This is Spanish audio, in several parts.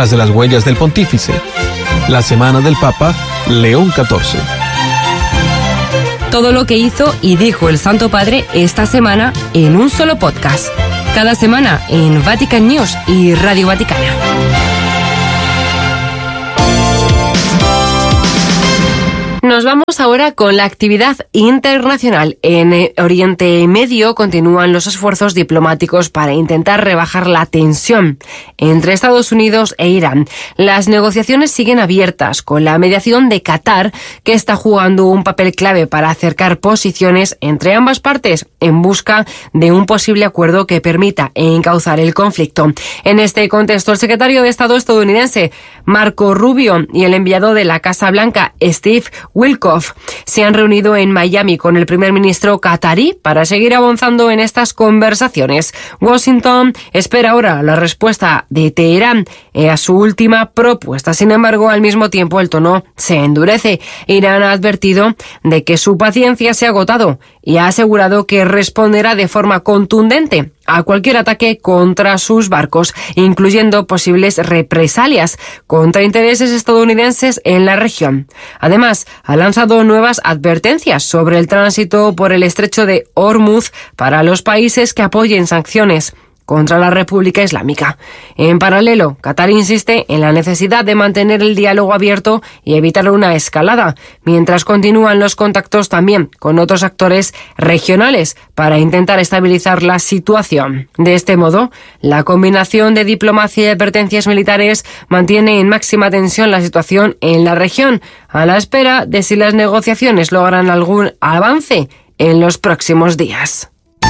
tras las huellas del pontífice. La semana del Papa León XIV. Todo lo que hizo y dijo el Santo Padre esta semana en un solo podcast. Cada semana en Vatican News y Radio Vaticana. Nos vamos ahora con la actividad internacional. En Oriente Medio continúan los esfuerzos diplomáticos para intentar rebajar la tensión entre Estados Unidos e Irán. Las negociaciones siguen abiertas con la mediación de Qatar, que está jugando un papel clave para acercar posiciones entre ambas partes en busca de un posible acuerdo que permita encauzar el conflicto. En este contexto, el secretario de Estado estadounidense, Marco Rubio, y el enviado de la Casa Blanca, Steve Witkoff, se han reunido en Miami con el primer ministro qatarí para seguir avanzando en estas conversaciones. Washington espera ahora la respuesta de Teherán a su última propuesta. Sin embargo, al mismo tiempo el tono se endurece. Irán ha advertido de que su paciencia se ha agotado y ha asegurado que responderá de forma contundente a cualquier ataque contra sus barcos, incluyendo posibles represalias contra intereses estadounidenses en la región. Además, ha lanzado nuevas advertencias sobre el tránsito por el estrecho de Hormuz para los países que apoyen sanciones contra la República Islámica. En paralelo, Qatar insiste en la necesidad de mantener el diálogo abierto y evitar una escalada, mientras continúan los contactos también con otros actores regionales para intentar estabilizar la situación. De este modo, la combinación de diplomacia y advertencias militares mantiene en máxima tensión la situación en la región, a la espera de si las negociaciones logran algún avance en los próximos días.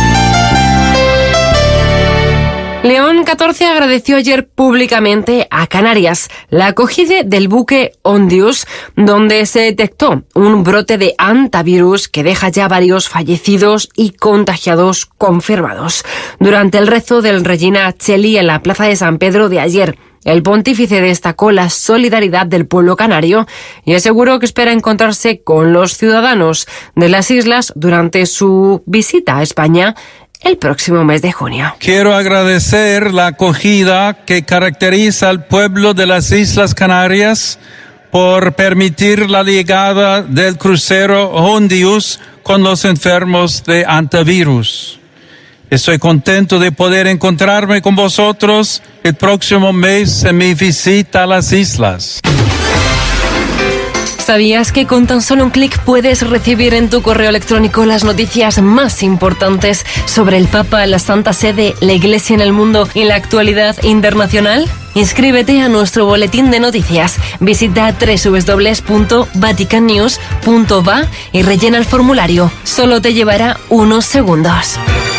León XIV agradeció ayer públicamente a Canarias la acogida del buque Ondius, donde se detectó un brote de hantavirus que deja ya varios fallecidos y contagiados confirmados. Durante el rezo del Regina Coeli en la plaza de San Pedro de ayer, el pontífice destacó la solidaridad del pueblo canario y aseguró que espera encontrarse con los ciudadanos de las islas durante su visita a España el próximo mes de junio. Quiero agradecer la acogida que caracteriza al pueblo de las Islas Canarias por permitir la llegada del crucero Ondius con los enfermos de hantavirus. Estoy contento de poder encontrarme con vosotros el próximo mes en mi visita a las islas. ¿Sabías que con tan solo un clic puedes recibir en tu correo electrónico las noticias más importantes sobre el Papa, la Santa Sede, la Iglesia en el mundo y la actualidad internacional? Inscríbete a nuestro boletín de noticias. Visita www.vaticannews.va y rellena el formulario. Solo te llevará unos segundos.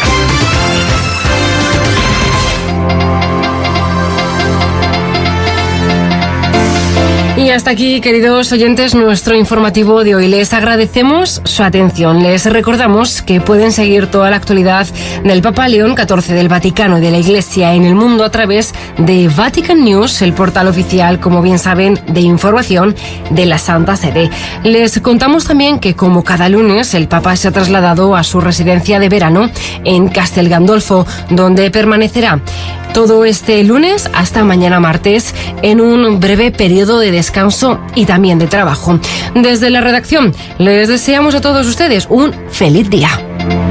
Y hasta aquí, queridos oyentes, nuestro informativo de hoy. Les agradecemos su atención. Les recordamos que pueden seguir toda la actualidad del Papa León XIV, del Vaticano y de la Iglesia en el mundo a través de Vatican News, el portal oficial, como bien saben, de información de la Santa Sede. Les contamos también que, como cada lunes, el Papa se ha trasladado a su residencia de verano en Castel Gandolfo, donde permanecerá todo este lunes hasta mañana martes en un breve periodo de descanso y también de trabajo. Desde la redacción les deseamos a todos ustedes un feliz día.